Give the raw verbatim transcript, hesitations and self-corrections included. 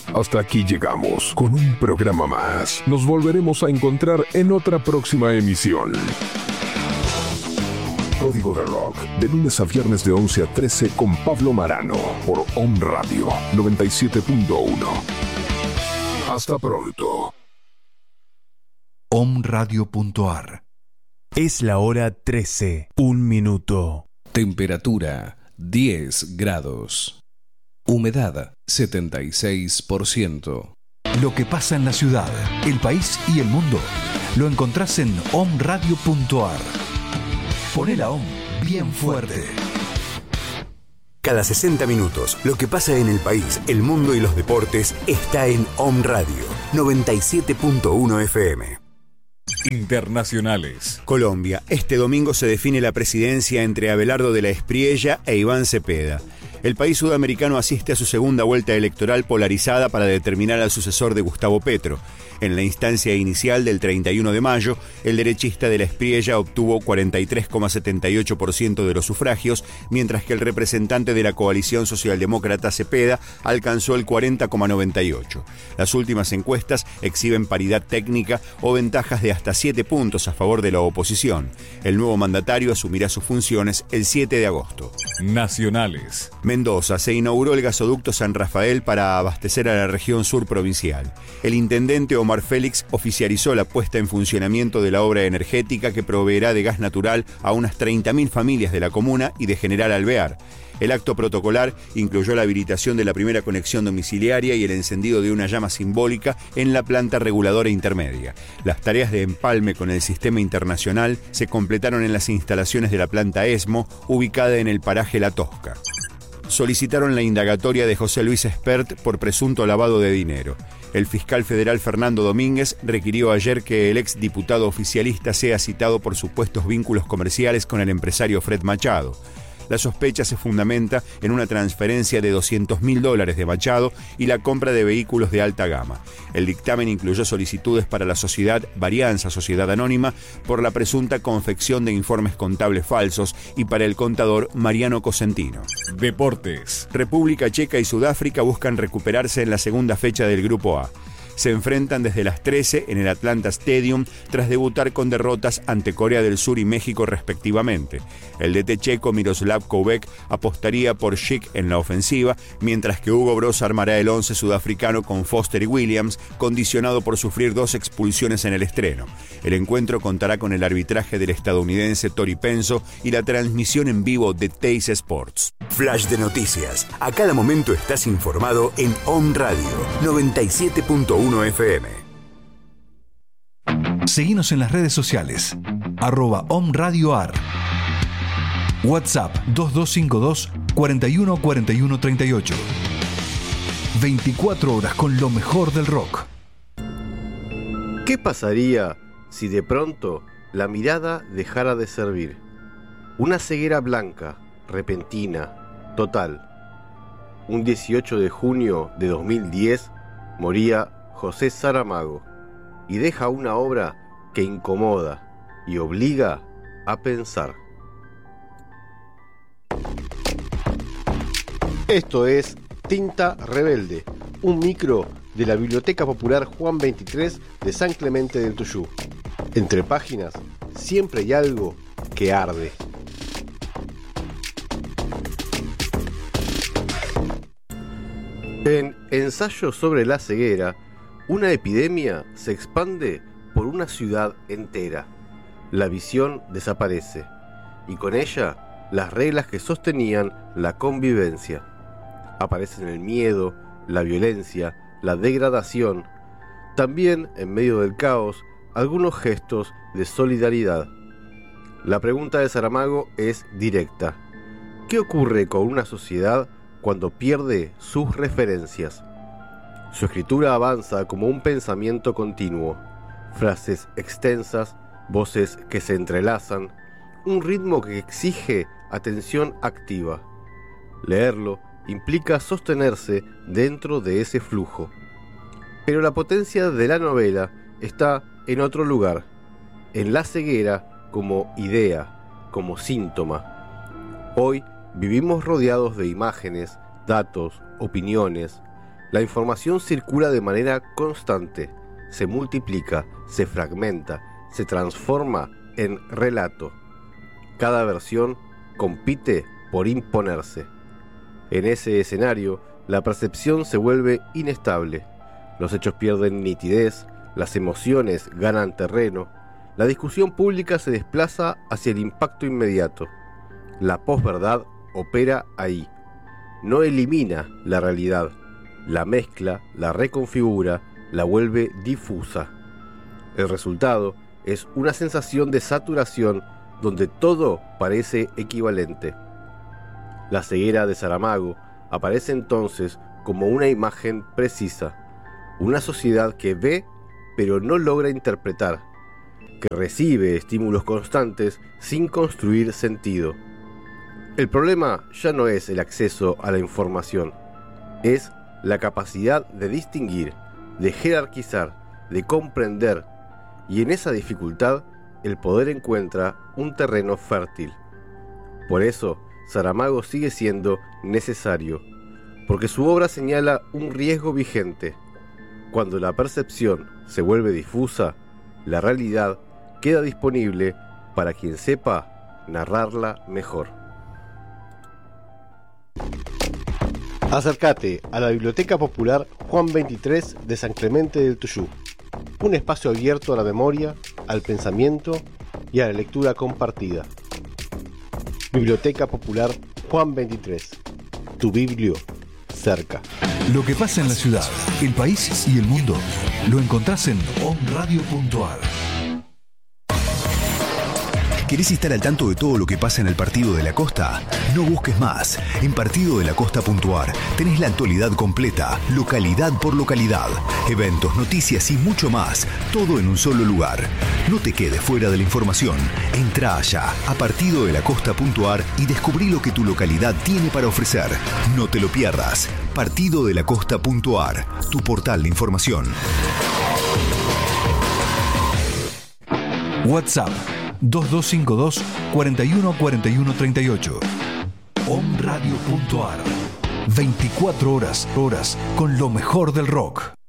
hasta aquí llegamos con un programa más. Nos volveremos a encontrar en otra próxima emisión. Código de Rock, de lunes a viernes de once a trece con Pablo Marano, por Om Radio noventa y siete punto uno. Hasta pronto. om radio punto a r. Es la hora trece, un minuto. Temperatura diez grados. Humedad setenta y seis por ciento. Lo que pasa en la ciudad, el país y el mundo lo encontrás en om radio punto a r. Poné la OM bien fuerte. Cada sesenta minutos, lo que pasa en el país, el mundo y los deportes está en Om Radio noventa y siete punto uno F M. Internacionales. Colombia. Este domingo se define la presidencia entre Abelardo de la Espriella e Iván Cepeda. El país sudamericano asiste a su segunda vuelta electoral polarizada para determinar al sucesor de Gustavo Petro. En la instancia inicial del treinta y uno de mayo, el derechista de la Espriella obtuvo cuarenta y tres coma setenta y ocho por ciento de los sufragios, mientras que el representante de la coalición socialdemócrata Cepeda alcanzó el cuarenta coma noventa y ocho por ciento. Las últimas encuestas exhiben paridad técnica o ventajas de hasta siete puntos a favor de la oposición. El nuevo mandatario asumirá sus funciones el siete de agosto. Nacionales. Mendoza. Se inauguró el gasoducto San Rafael para abastecer a la región sur provincial. El intendente Omar Félix oficializó la puesta en funcionamiento de la obra energética que proveerá de gas natural a unas treinta mil familias de la comuna y de General Alvear. El acto protocolar incluyó la habilitación de la primera conexión domiciliaria y el encendido de una llama simbólica en la planta reguladora intermedia. Las tareas de empalme con el sistema internacional se completaron en las instalaciones de la planta ESMO, ubicada en el paraje La Tosca. Solicitaron la indagatoria de José Luis Espert por presunto lavado de dinero. El fiscal federal Fernando Domínguez requirió ayer que el ex diputado oficialista sea citado por supuestos vínculos comerciales con el empresario Fred Machado. La sospecha se fundamenta en una transferencia de doscientos mil dólares de Machado y la compra de vehículos de alta gama. El dictamen incluyó solicitudes para la sociedad Varianza Sociedad Anónima por la presunta confección de informes contables falsos y para el contador Mariano Cosentino. Deportes. República Checa y Sudáfrica buscan recuperarse en la segunda fecha del Grupo A. Se enfrentan desde las trece en el Atlanta Stadium tras debutar con derrotas ante Corea del Sur y México respectivamente. El D T checo Miroslav Koubek apostaría por Schick en la ofensiva, mientras que Hugo Broz armará el once sudafricano con Foster y Williams, condicionado por sufrir dos expulsiones en el estreno. El encuentro contará con el arbitraje del estadounidense Tori Penso y la transmisión en vivo de Teis Sports. Flash de noticias. A cada momento estás informado en Om Radio noventa y siete punto uno F M. Seguinos en las redes sociales, arroba Om Radio A R. WhatsApp dos dos cinco dos, cuatro uno cuatro uno tres ocho. veinticuatro horas con lo mejor del rock. ¿Qué pasaría si de pronto la mirada dejara de servir? Una ceguera blanca, repentina, total. Un dieciocho de junio de dos mil diez moría José Saramago y deja una obra que incomoda y obliga a pensar. Esto es Tinta Rebelde, un micro de la Biblioteca Popular Juan veintitrés de San Clemente del Tuyú. Entre páginas, siempre hay algo que arde. En Ensayo sobre la ceguera, una epidemia se expande por una ciudad entera. La visión desaparece, y con ella las reglas que sostenían la convivencia. Aparecen el miedo, la violencia, la degradación. También, en medio del caos, algunos gestos de solidaridad. La pregunta de Saramago es directa. ¿Qué ocurre con una sociedad cuando pierde sus referencias? Su escritura avanza como un pensamiento continuo. Frases extensas, voces que se entrelazan, un ritmo que exige atención activa. Leerlo implica sostenerse dentro de ese flujo. Pero la potencia de la novela está en otro lugar, en la ceguera como idea, como síntoma. Hoy vivimos rodeados de imágenes, datos, opiniones, La información circula de manera constante, se multiplica, se fragmenta, se transforma en relato. Cada versión compite por imponerse. En ese escenario, la percepción se vuelve inestable. Los hechos pierden nitidez, las emociones ganan terreno, la discusión pública se desplaza hacia el impacto inmediato. La posverdad opera ahí. No elimina la realidad, la mezcla, la reconfigura, la vuelve difusa. El resultado es una sensación de saturación donde todo parece equivalente. La ceguera de Saramago aparece entonces como una imagen precisa, una sociedad que ve pero no logra interpretar, que recibe estímulos constantes sin construir sentido. El problema ya no es el acceso a la información, es la capacidad de distinguir, de jerarquizar, de comprender, y en esa dificultad el poder encuentra un terreno fértil. Por eso, Saramago sigue siendo necesario, porque su obra señala un riesgo vigente. Cuando la percepción se vuelve difusa, la realidad queda disponible para quien sepa narrarla mejor. Acércate a la Biblioteca Popular Juan veintitrés de San Clemente del Tuyú, un espacio abierto a la memoria, al pensamiento y a la lectura compartida. Biblioteca Popular Juan veintitrés, tu biblio cerca. Lo que pasa en la ciudad, el país y el mundo lo encontrás en om radio punto a r. ¿Querés estar al tanto de todo lo que pasa en el Partido de la Costa? No busques más. En partido de la costa punto a r tenés la actualidad completa, localidad por localidad, eventos, noticias y mucho más, todo en un solo lugar. No te quedes fuera de la información. Entra allá a partido de la costa punto a r y descubrí lo que tu localidad tiene para ofrecer. No te lo pierdas. partido de la costa punto a r, tu portal de información. WhatsApp dos dos cinco dos, cuatro uno cuatro uno tres ocho. om radio punto a r. veinticuatro horas, horas con lo mejor del rock.